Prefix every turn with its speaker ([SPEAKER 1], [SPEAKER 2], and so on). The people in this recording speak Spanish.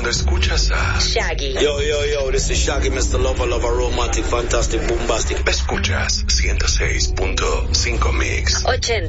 [SPEAKER 1] cuando escuchas a
[SPEAKER 2] Shaggy.
[SPEAKER 3] Yo, this is Shaggy, Mr. Lover, romantic, fantastic, bombastic.
[SPEAKER 1] Escuchas 106.5 Mix.
[SPEAKER 2] 80.